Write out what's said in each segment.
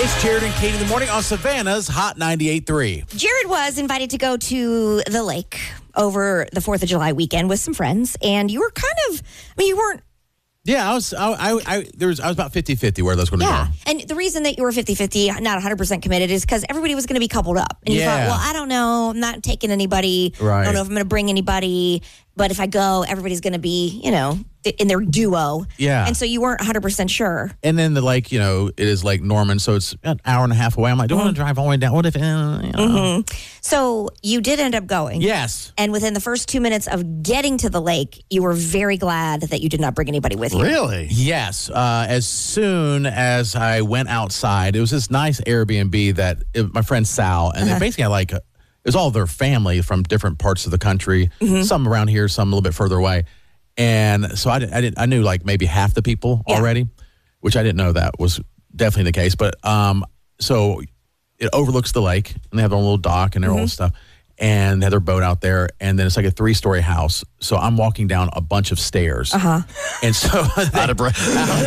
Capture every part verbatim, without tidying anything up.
It's Jared and Katie in the morning on Savannah's Hot ninety-eight point three. Jared was invited to go to the lake over the fourth of July weekend with some friends, and you were kind of, I mean, you weren't. Yeah, I was I, I, I there was I was about fifty-fifty where those were going to Yeah, go. and the reason that you were fifty-fifty, not one hundred percent committed, is because everybody was going to be coupled up. And you Yeah. thought, well, I don't know, I'm not taking anybody. Right. I don't know if I'm going to bring anybody, but if I go, everybody's going to be, you know, in their duo. Yeah. And so you weren't one hundred percent sure. And then the lake, you know, it is Lake Norman, so it's an hour and a half away. I'm like, do I want to drive all the way down? What if, uh, you know. Mm-hmm. So you did end up going. Yes. And within the first two minutes of getting to the lake, you were very glad that you did not bring anybody with you. Really? Yes. Uh, as soon as I went outside, it was this nice Airbnb that it, my friend Sal, and Uh-huh. they basically had like, a, it was all their family from different parts of the country, Mm-hmm. some around here, some a little bit further away. And so I, did, I, did, I knew like maybe half the people Yeah. already, which I didn't know that was definitely the case. But um, so it overlooks the lake, and they have their own little dock and their Mm-hmm. old stuff. And they have their boat out there, and then it's like a three-story house. So I'm walking down a bunch of stairs, Uh-huh. and so Out of breath.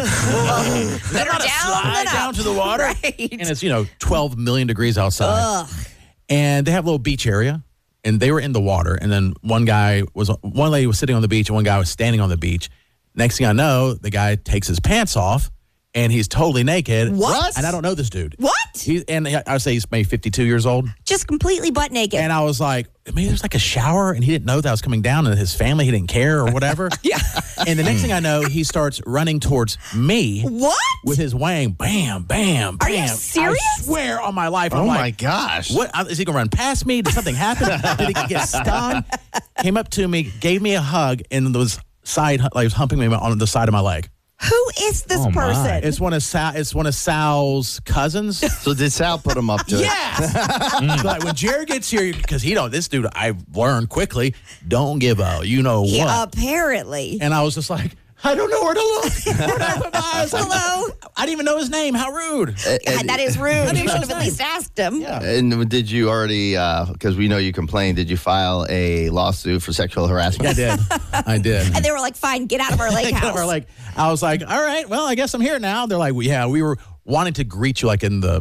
Better not a down slide than down up. to the water, Right. and it's you know twelve million degrees outside, Ugh. and they have a little beach area, and they were in the water, and then one guy was one lady was sitting on the beach, and one guy was standing on the beach. Next thing I know, the guy takes his pants off, and he's totally naked. What? And I don't know this dude. What? He, and I would say he's maybe fifty-two years old. Just completely butt naked. And I was like, maybe there's like a shower, and he didn't know that I was coming down, and his family, he didn't care or whatever. Yeah. And the next thing I know, he starts running towards me What? with his wang, bam, bam, bam. Are you serious? I swear on my life. Oh I'm my like, gosh. what is he gonna run past me? Did something happen? Did he get stung? Came up to me, gave me a hug, and was side like was humping me on the side of my leg. Who is this Oh, my. person? It's one of Sal. It's one of Sal's cousins. So did Sal put him up to it? Yes. So like when Jared gets here, because he don't. This dude, I learned quickly. Don't give a you know what. Yeah, apparently. And I was just like, I don't know where to look. Where do I put my eyes? Hello? I didn't even know his name. How rude. God, that is rude. You even should know have his at least asked him. Yeah. And did you already, because we know you complained, did you file a lawsuit for sexual harassment? I did. I did. And they were like, fine, get out of our lake house. Or like, I was like, all right, well, I guess I'm here now. They're like, well, yeah, we were wanting to greet you like in the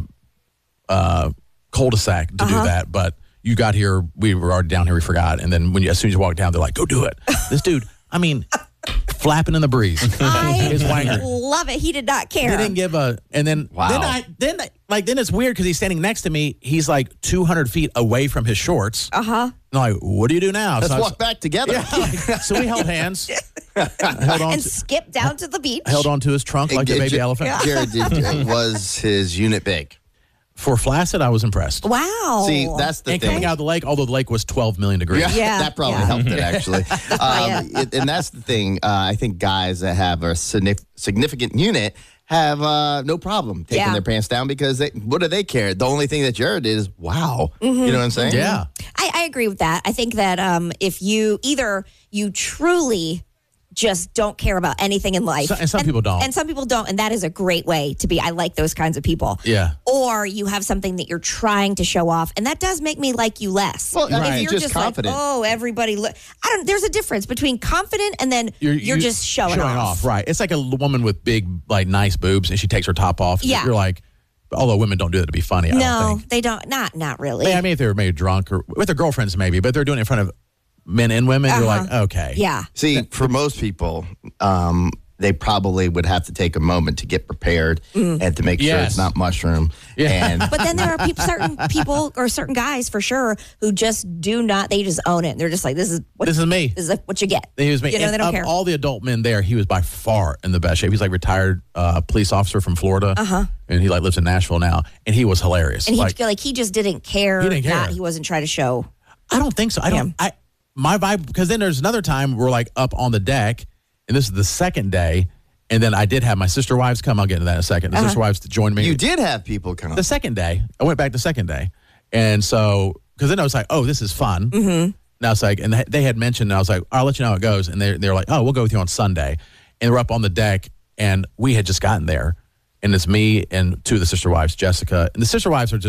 uh, cul-de-sac to Uh-huh. do that, but you got here, we were already down here, we forgot. And then when you, as soon as you walk down, they're like, go do it. This dude, I mean, flapping in the breeze. I His wanger. love it. He did not care. They didn't give a, and then, Wow. then I, then I- like, then it's weird because he's standing next to me. He's like two hundred feet away from his shorts. Uh-huh. And I'm like, what do you do now? Let's So I was- walk back together. Yeah, like, so we held hands, held on, And to, skip down to the beach. held on to his trunk like a J- baby elephant. Jared, did, was his unit big? For Flaccid, I was impressed. Wow. See, that's the And thing. coming out of the lake, although the lake was twelve million degrees. Yeah, Yeah, that probably yeah. helped it actually. probably um, it, and that's the thing. Uh, I think guys that have a signif- significant unit have uh, no problem taking Yeah. their pants down because they, what do they care? The only thing that Jared did is wow. Mm-hmm. You know what I'm saying? Yeah. I, I agree with that. I think that um, if you either you truly just don't care about anything in life. So- and some people don't. And some people don't. And that is a great way to be. I like those kinds of people. Yeah. Or you have something that you're trying to show off. And that does make me like you less. Well, if right. you're just just confident. like, oh, everybody look. I don't, there's a difference between confident and then you're, you- just showing, off. Right. It's like a l- woman with big, like, nice boobs, and she takes her top off. Yeah. You're like, although women don't do that to be funny, I don't No, think. they don't. Not, not really. I mean, if they were maybe drunk or with their girlfriends, maybe, but they're doing it in front of men and women. You're Uh-huh. like, okay. Yeah. See, for most people, um, they probably would have to take a moment to get prepared and to make sure Yes. it's not mushroom. Yeah. And But then there are peop certain people or certain guys for sure who just do not. They just own it. They're just like, this is what This is me. This is what you get. He was me. You know, And they don't of care. all the adult men there, he was by far in the best shape. He's like retired uh, police officer from Florida. Uh-huh. And he like lives in Nashville now. And he was hilarious. And he like, like he just didn't care. He didn't care. Not, he wasn't trying to show. I don't think so. I don't. I my vibe because then there's another time we're like up on the deck, and this is the second day, and then I did have my sister wives come. I'll get into that in a second. The sister wives joined me. you did have people come. The second day, I went back the second day, and so because then I was like, oh, this is fun. Mm-hmm. Now it's like, and they- they had mentioned, and I was like, I'll let you know how it goes, and they they're like, oh, we'll go with you on Sunday, and we're up on the deck, and we had just gotten there, and it's me and two of the sister wives, Jessica, and the sister wives are just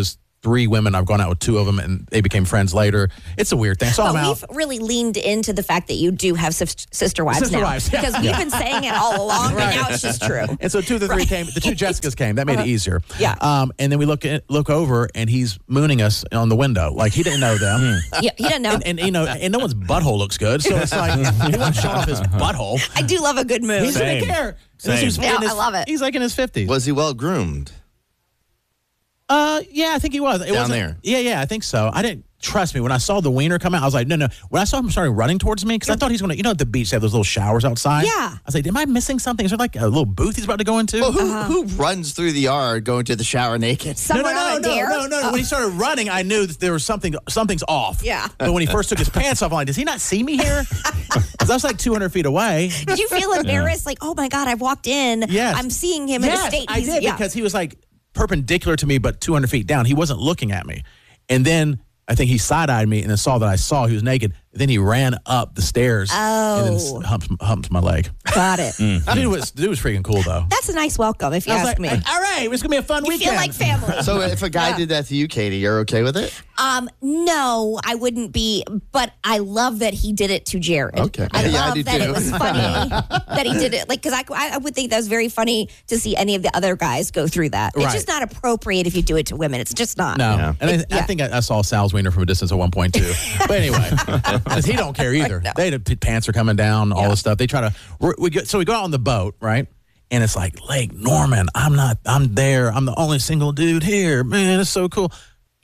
three women. I've gone out with two of them, and they became friends later. It's a weird thing. So But I'm we've out. really leaned into the fact that you do have sis- sister wives Sister now. wives, yeah. Because we've been saying it all along, Right. and now it's just true. And so two of the three came. The two Jessicas came. That made it easier. Yeah. Um, and then we look at, look over, and he's mooning us on the window. Like, he didn't know them. Yeah, he doesn't know. And, and, you know, and no one's butthole looks good. So it's like, he won't show off his butthole. I do love a good move. He Same. doesn't care. Same. This was Yeah, in his- I love it. He's like in his fifties. Was he well groomed? Uh, yeah, I think he was. It Down wasn't- there. Yeah, yeah, I think so. I didn't trust me when I saw the wiener come out. I was like, no, no. When I saw him starting running towards me, because I thought he's going to, you know, at the beach they have those little showers outside. Yeah. I was like, am I missing something? Is there like a little booth he's about to go into? Well, who, who runs through the yard going to the shower naked? No, Someone no, on no, a no, dare? no, no, no. When he started running, I knew that there was something, something's off. Yeah. But when he first took his pants off, I'm like, does he not see me here? Because I was like two hundred feet away. Did you feel embarrassed? Like, oh my God, I've walked in. Yes. I'm seeing him Yes, in a state. I He's- did, yeah. because he was like perpendicular to me, but two hundred feet down. He wasn't looking at me. And then I think he side-eyed me and then saw that I saw he was naked. Then he ran up the stairs and then Oh. s- humped, humped my leg. Got it. Dude was, dude was freaking cool, though. That's a nice welcome, if you I was ask like, me. all right, it's going to be a fun You weekend. feel like family. So if a guy Yeah. did that to you, Katie, you're okay with it? Um, no, I wouldn't be, but I love that he did it to Jared. Okay. I Yeah, I love do that too. it was funny that he did it. Like, because I, I would think that was very funny to see any of the other guys go through that. It's Right. just not appropriate if you do it to women. It's just not. No. Yeah. And I, It's- I yeah. think I, I saw Sal's wiener from a distance at one point, too. But anyway, 'cause he don't care either. They the p- pants are coming down, all Yeah. this stuff. They try to, we're, we get, so we go out on the boat, right? And it's like, Lake Norman, I'm not, I'm there. I'm the only single dude here. Man, it's so cool.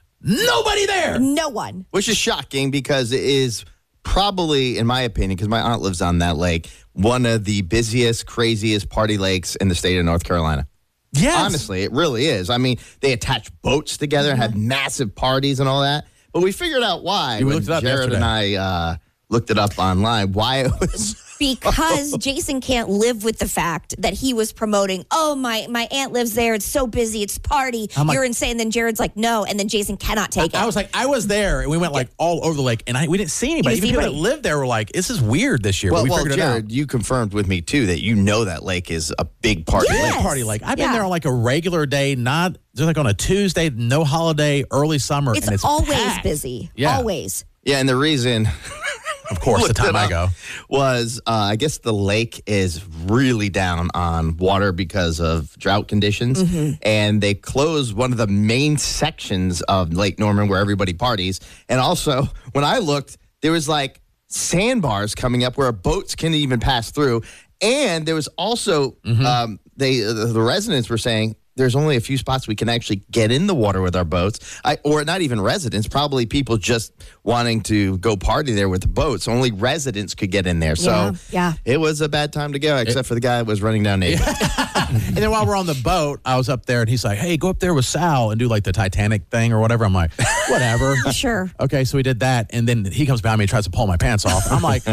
Nobody there. No one. Which is shocking because it is probably, in my opinion, because my aunt lives on that lake, one of the busiest, craziest party lakes in the state of North Carolina. Yes. Honestly, it really is. I mean, they attach boats together and have massive parties and all that. But we figured out why You when looked it up Jared yesterday. and I uh, looked it up online, why it was. Because Jason can't live with the fact that he was promoting, oh, my, my aunt lives there. It's so busy. It's party. I'm like- You're insane. Then Jared's like, no. And then Jason cannot take it. I was like, I was there, and we went like all over the lake, and I we didn't see anybody. didn't Even see people that anybody. lived there were like, "This is weird this year." Well, but we well figured Jared, it out. you confirmed with me, too, that you know that lake is a big party Yes. lake. Big party lake. I've been Yeah. there on like a regular day, not just like on a Tuesday, no holiday, early summer, it's, and it's always packed. busy. Yeah. Always. Yeah, and the reason Of course, the looked time it I up go. was uh, I guess the lake is really down on water because of drought conditions, Mm-hmm. and they closed one of the main sections of Lake Norman where everybody parties. And also, when I looked, there was like sandbars coming up where boats can't even pass through, and there was also Mm-hmm. um, they uh, the residents were saying. There's only a few spots we can actually get in the water with our boats, I, or not even residents, probably people just wanting to go party there with the boats. Only residents could get in there. So Yeah, yeah. it was a bad time to go, except for the guy that was running down naked. And then while we're on the boat, I was up there, and he's like, "Hey, go up there with Sal and do like the Titanic thing or whatever." I'm like, "Whatever." Sure. Okay, so we did that, and then he comes behind me and tries to pull my pants off. I'm like,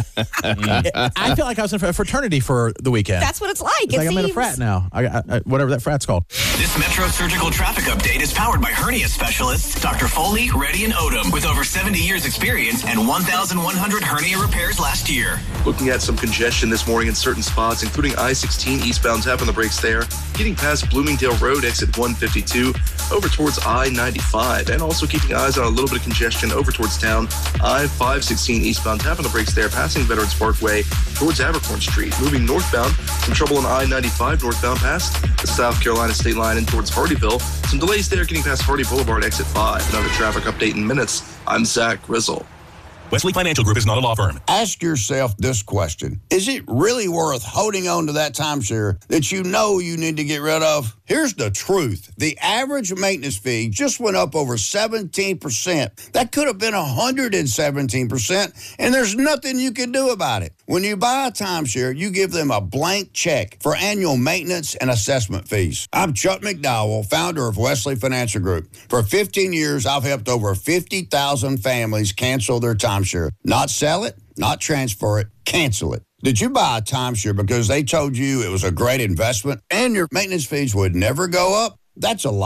I feel like I was in a fraternity for the weekend. That's what it's like. It's it like I'm in a seems. frat now. I, I, I, whatever that frat's called. This Metro Surgical Traffic Update is powered by hernia specialists Doctor Foley, Reddy, and Odom with over seventy years experience and one thousand one hundred hernia repairs last year. Looking at some congestion this morning in certain spots, including I sixteen eastbound, tapping the brakes there, getting past Bloomingdale Road, exit one fifty-two, over towards I ninety-five, and also keeping eyes on a little bit of congestion over towards town, I five sixteen eastbound, tapping the brakes there, passing Veterans Parkway towards Abercorn Street. Moving northbound, some trouble on I ninety-five northbound past the South Carolina state line and towards Hardyville. Some delays there getting past Hardy Boulevard, exit five. Another traffic update in minutes. I'm Zach Grizzle. Wesley Financial Group is not a law firm. Ask yourself this question. Is it really worth holding on to that timeshare that you know you need to get rid of? Here's the truth. The average maintenance fee just went up over seventeen percent. That could have been one hundred seventeen percent, and there's nothing you can do about it. When you buy a timeshare, you give them a blank check for annual maintenance and assessment fees. I'm Chuck McDowell, founder of Wesley Financial Group. For fifteen years, I've helped over fifty thousand families cancel their timeshare. Not sell it, not transfer it, cancel it. Did you buy a timeshare because they told you it was a great investment and your maintenance fees would never go up? That's a lie.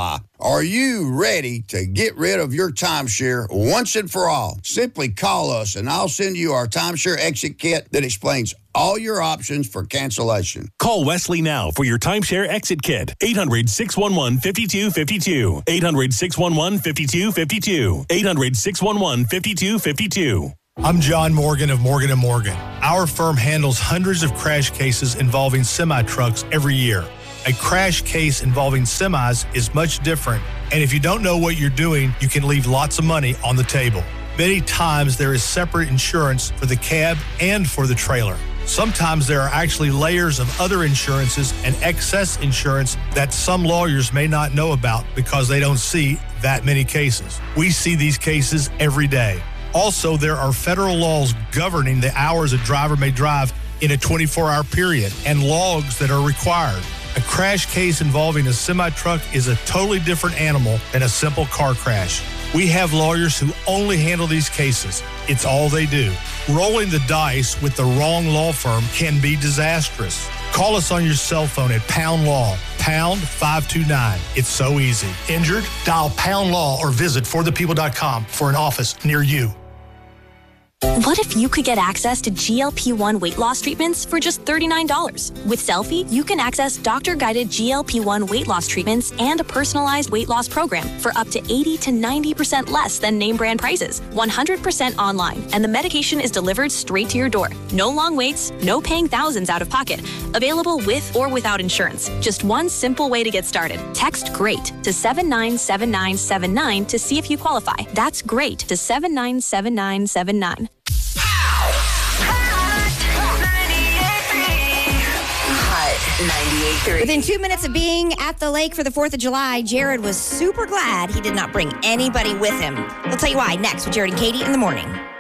Are you ready to get rid of your timeshare once and for all? Simply call us and I'll send you our timeshare exit kit that explains all your options for cancellation. Call Wesley now for your timeshare exit kit. eight hundred, six one one, five two five two. eight hundred, six one one, five two five two. eight hundred, six one one, five two five two. I'm John Morgan of Morgan and Morgan. Our firm handles hundreds of crash cases involving semi-trucks every year. A crash case involving semis is much different, and if you don't know what you're doing, you can leave lots of money on the table. Many times there is separate insurance for the cab and for the trailer. Sometimes there are actually layers of other insurances and excess insurance that some lawyers may not know about because they don't see that many cases. We see these cases every day. Also, there are federal laws governing the hours a driver may drive in a twenty-four hour period and logs that are required. A crash case involving a semi-truck is a totally different animal than a simple car crash. We have lawyers who only handle these cases. It's all they do. Rolling the dice with the wrong law firm can be disastrous. Call us on your cell phone at Pound Law, pound five two nine. It's so easy. Injured? Dial Pound Law or visit for the people dot com for an office near you. What if you could get access to G L P one weight loss treatments for just thirty-nine dollars? With Selfie, you can access doctor-guided G L P one weight loss treatments and a personalized weight loss program for up to eighty to ninety percent less than name brand prices, one hundred percent online, and the medication is delivered straight to your door. No long waits, no paying thousands out of pocket. Available with or without insurance. Just one simple way to get started. Text GREAT to seven nine seven nine seven nine to see if you qualify. That's GREAT to seven nine seven nine seven nine. ninety-eight point three. Within two minutes of being at the lake for the fourth of July, Jared was super glad he did not bring anybody with him. We'll tell you why next with Jared and Katie in the morning.